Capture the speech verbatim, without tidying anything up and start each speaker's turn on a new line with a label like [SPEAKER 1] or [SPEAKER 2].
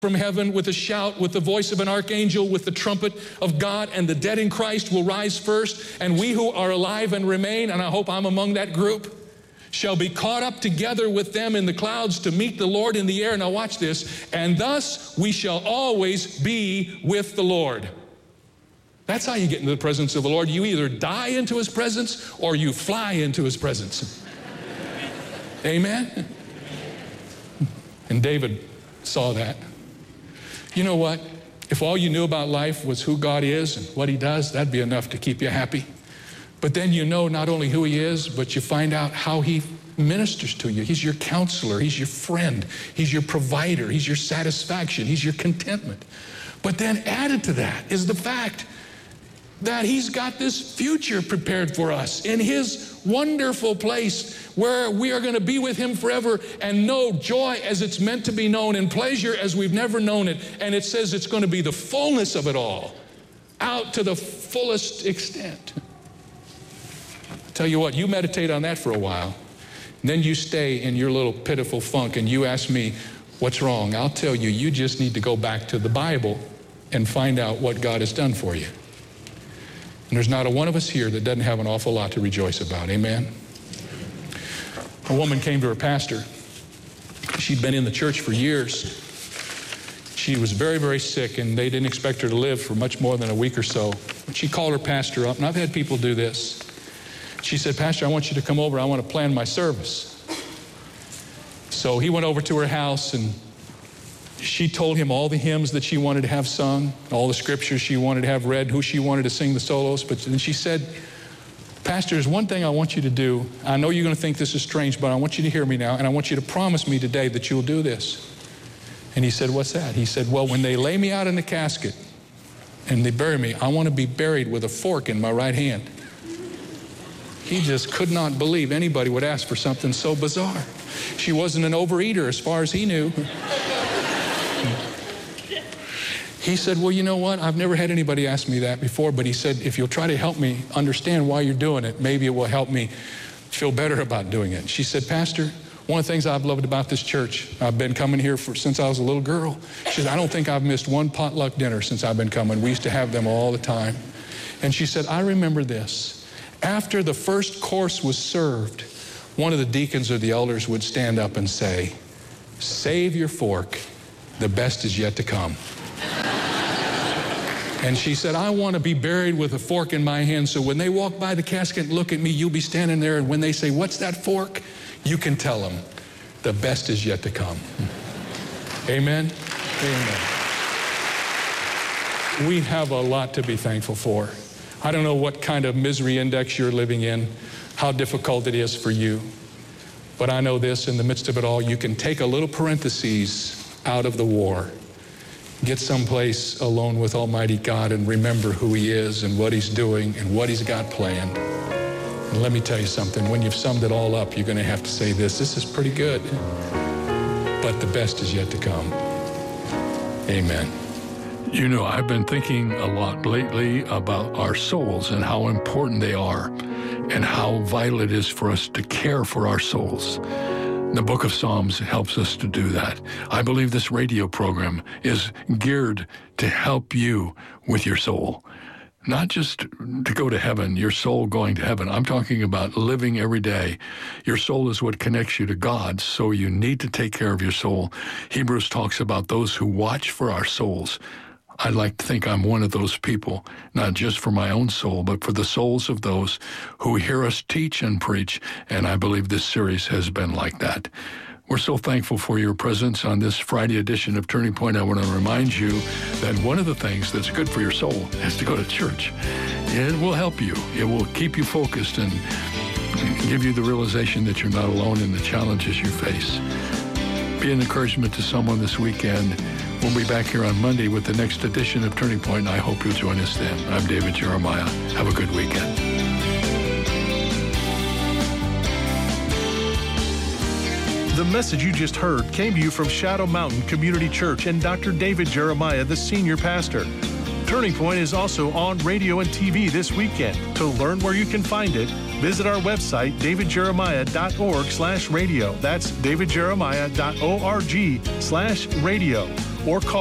[SPEAKER 1] from heaven with a shout, with the voice of an archangel, with the trumpet of God, and the dead in Christ will rise first, and we who are alive and remain, and I hope I'm among that group, shall be caught up together with them in the clouds to meet the Lord in the air. Now watch this. And thus we shall always be with the Lord. That's how you get into the presence of the Lord. You either die into His presence or you fly into His presence. Amen? And David saw that. You know what? If all you knew about life was who God is and what He does, that'd be enough to keep you happy. But then you know not only who He is, but you find out how He ministers to you. He's your counselor. He's your friend. He's your provider. He's your satisfaction. He's your contentment. But then added to that is the fact that He's got this future prepared for us in His wonderful place where we are going to be with Him forever and know joy as it's meant to be known and pleasure as we've never known it. And it says it's going to be the fullness of it all, out to the fullest extent. I tell you what, you meditate on that for a while, and then you stay in your little pitiful funk and you ask me, what's wrong? I'll tell you, you just need to go back to the Bible and find out what God has done for you. And there's not a one of us here that doesn't have an awful lot to rejoice about. Amen? A woman came to her pastor. She'd been in the church for years. She was very, very sick, and they didn't expect her to live for much more than a week or so. She called her pastor up, and I've had people do this. She said, Pastor, I want you to come over. I want to plan my service. So he went over to her house, and she told him all the hymns that she wanted to have sung, all the scriptures she wanted to have read, who she wanted to sing the solos. But then she said, Pastor, there's one thing I want you to do. I know you're going to think this is strange, but I want you to hear me now, and I want you to promise me today that you'll do this. And he said, what's that? He said, well, when they lay me out in the casket and they bury me, I want to be buried with a fork in my right hand. He just could not believe anybody would ask for something so bizarre. She wasn't an overeater as far as he knew. He said, well, you know what? I've never had anybody ask me that before, but he said, if you'll try to help me understand why you're doing it, maybe it will help me feel better about doing it. She said, Pastor, one of the things I've loved about this church, I've been coming here for, since I was a little girl. She said, I don't think I've missed one potluck dinner since I've been coming. We used to have them all the time. And she said, I remember this. After the first course was served, one of the deacons or the elders would stand up and say, save your fork, the best is yet to come. And she said, I want to be buried with a fork in my hand, so when they walk by the casket and look at me, you'll be standing there, and when they say, what's that fork? You can tell them, the best is yet to come. Amen? Amen. We have a lot to be thankful for. I don't know what kind of misery index you're living in, how difficult it is for you. But I know this, in the midst of it all, you can take a little parentheses out of the war. Get someplace alone with Almighty God and remember who He is and what He's doing and what He's got planned. And let me tell you something, when you've summed it all up, you're going to have to say this, this is pretty good, but the best is yet to come. Amen.
[SPEAKER 2] You know, I've been thinking a lot lately about our souls and how important they are and how vital it is for us to care for our souls. The book of Psalms helps us to do that. I believe this radio program is geared to help you with your soul. Not just to go to heaven, your soul going to heaven. I'm talking about living every day. Your soul is what connects you to God, so you need to take care of your soul. Hebrews talks about those who watch for our souls. I like to think I'm one of those people, not just for my own soul, but for the souls of those who hear us teach and preach, and I believe this series has been like that. We're so thankful for your presence on this Friday edition of Turning Point. I want to remind you that one of the things that's good for your soul is to go to church. It will help you. It will keep you focused and give you the realization that you're not alone in the challenges you face. Be an encouragement to someone this weekend. We'll be back here on Monday with the next edition of Turning Point, and I hope you'll join us then. I'm David Jeremiah. Have a good weekend.
[SPEAKER 3] The message you just heard came to you from Shadow Mountain Community Church and Doctor David Jeremiah, the senior pastor. Turning Point is also on radio and T V this weekend. To learn where you can find it, visit our website, david jeremiah dot org slash radio. That's david jeremiah dot org slash radio. or call